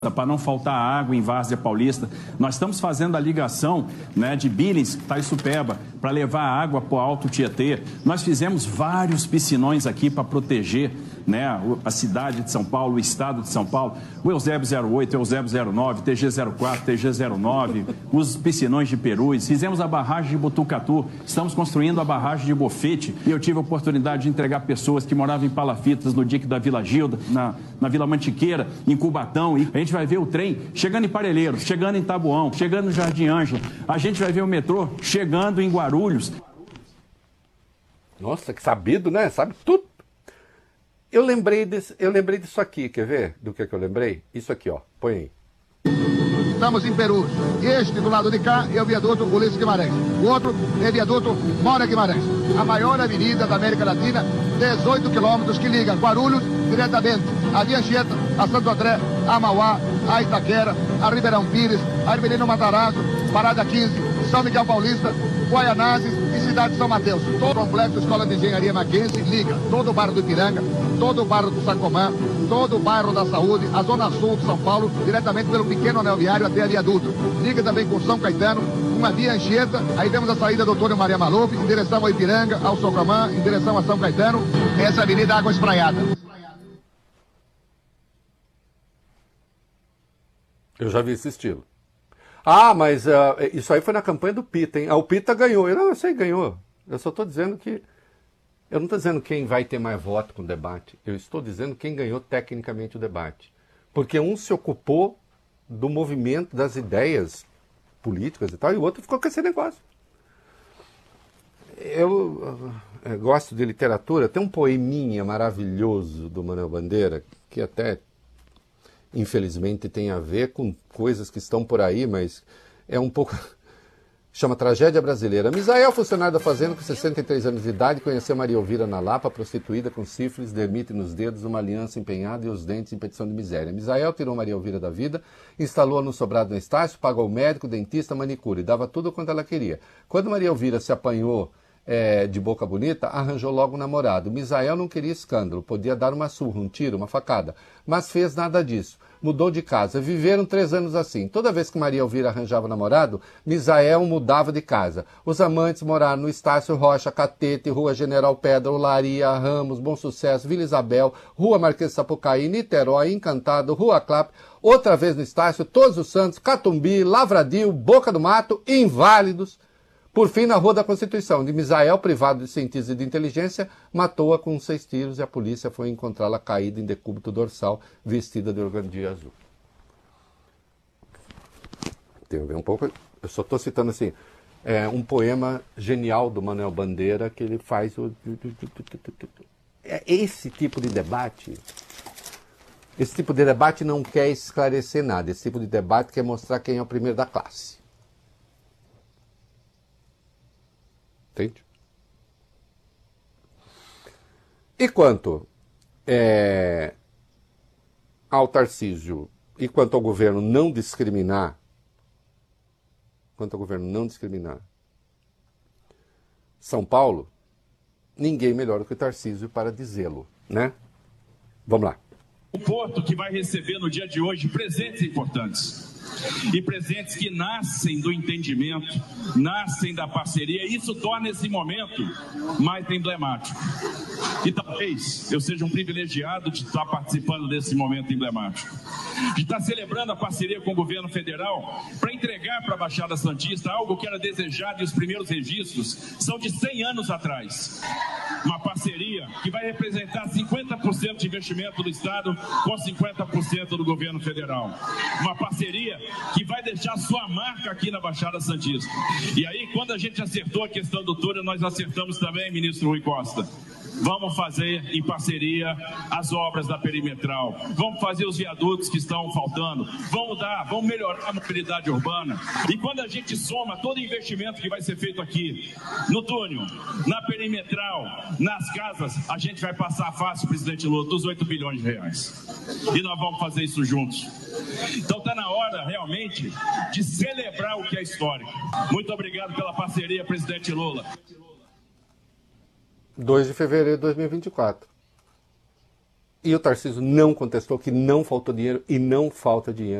para não faltar água em Várzea Paulista. Nós estamos fazendo a ligação, né, de Billings, Itaipeba, para levar água para o Alto Tietê. Nós fizemos vários piscinões aqui para proteger, né, a cidade de São Paulo, o estado de São Paulo, o Eusébio 08, Eusébio 09, TG 04, TG 09, os piscinões de Perus. Fizemos a barragem de Botucatu, estamos construindo a barragem de Bofete. E eu tive a oportunidade de entregar pessoas que moravam em Palafitas, no dique da Vila Gilda, na Vila Mantiqueira, em Cubatão. E a gente vai ver o trem chegando em Parelheiros, chegando em Taboão, chegando no Jardim Ângela. A gente vai ver o metrô chegando em Guarulhos. Nossa, que sabido, né? Sabe tudo. Eu lembrei disso aqui, quer ver? Do que eu lembrei? Isso aqui, ó. Põe aí. Estamos em Peru. Este do lado de cá é o viaduto Ulisses Guimarães. O outro é o viaduto Moura Guimarães. A maior avenida da América Latina, 18 quilômetros, que liga Guarulhos diretamente a Via Anchieta, a Santo André, a Mauá, a Itaquera, a Ribeirão Pires, a Ribeirão Matarazzo, Parada 15, São Miguel Paulista, Guaianazes e Cidade de São Mateus. Todo o complexo Escola de Engenharia Mackenzie liga todo o bairro do Ipiranga, todo o bairro do Sacomã, todo o bairro da Saúde, a zona sul de São Paulo, diretamente pelo pequeno anel viário até a viaduto. Liga também com São Caetano, uma Via Anchieta, aí temos a saída do Antônio Maria Maluf, em direção ao Ipiranga, ao Sacomã, em direção a São Caetano, essa avenida Água Espraiada. Eu já vi esse estilo. Ah, mas isso aí foi na campanha do Pita, hein? O Pita ganhou. Eu sei, ganhou. Eu só estou dizendo que... Eu não estou dizendo quem vai ter mais voto com o debate. Eu estou dizendo quem ganhou tecnicamente o debate. Porque um se ocupou do movimento, das ideias políticas e tal, e o outro ficou com esse negócio. Eu gosto de literatura. Tem um poeminha maravilhoso do Manuel Bandeira, que até... infelizmente tem a ver com coisas que estão por aí, mas é um pouco... Chama Tragédia Brasileira. Misael, funcionário da fazenda com 63 anos de idade, conheceu Maria Elvira na Lapa, prostituída com sífilis, dermite nos dedos, uma aliança empenhada e os dentes em petição de miséria. Misael tirou Maria Elvira da vida, instalou-a no sobrado no Estácio, pagou médico, dentista, manicure, dava tudo quanto ela queria. Quando Maria Elvira se apanhou de boca bonita, arranjou logo um namorado. Misael não queria escândalo, podia dar uma surra, um tiro, uma facada, mas fez nada disso. Mudou de casa. Viveram 3 anos assim. Toda vez que Maria Elvira arranjava namorado, Misael mudava de casa. Os amantes moraram no Estácio Rocha, Catete, Rua General Pedra, Olaria, Ramos, Bom Sucesso, Vila Isabel, Rua Marquês de Sapucaí, Niterói, Encantado, Rua Clap, outra vez no Estácio, Todos os Santos, Catumbi, Lavradio, Boca do Mato, Inválidos. Por fim, na Rua da Constituição, de Misael, privado de cientista e de inteligência, matou-a com 6 tiros e a polícia foi encontrá-la caída em decúbito dorsal, vestida de organdia azul. Tem a ver um pouco... Eu só estou citando assim, um poema genial do Manuel Bandeira, que ele faz o... Esse tipo de debate... Esse tipo de debate não quer esclarecer nada. Esse tipo de debate quer mostrar quem é o primeiro da classe. Entende? E quanto ao Tarcísio e quanto ao governo não discriminar, São Paulo, ninguém melhor do que o Tarcísio para dizê-lo, né? Vamos lá. O Porto que vai receber no dia de hoje presentes importantes. E presentes que nascem do entendimento, nascem da parceria. Isso torna esse momento mais emblemático. E talvez eu seja um privilegiado de estar participando desse momento emblemático. De estar celebrando a parceria com o governo federal para entregar para a Baixada Santista algo que era desejado, e os primeiros registros são de 100 anos atrás. Uma parceria que vai representar 50% de investimento do Estado com 50% do governo federal. Uma parceria que vai deixar sua marca aqui na Baixada Santista. E aí, quando a gente acertou a questão do túnel, nós acertamos também, ministro Rui Costa. Vamos fazer em parceria as obras da perimetral, vamos fazer os viadutos que estão faltando, vamos melhorar a mobilidade urbana. E quando a gente soma todo o investimento que vai ser feito aqui, no túnel, na perimetral, nas casas, a gente vai passar fácil, presidente Lula, dos 8 bilhões de reais. E nós vamos fazer isso juntos. Então está na hora, realmente, de celebrar o que é histórico. Muito obrigado pela parceria, presidente Lula. 2 de fevereiro de 2024. E o Tarcísio não contestou que não faltou dinheiro e não falta dinheiro.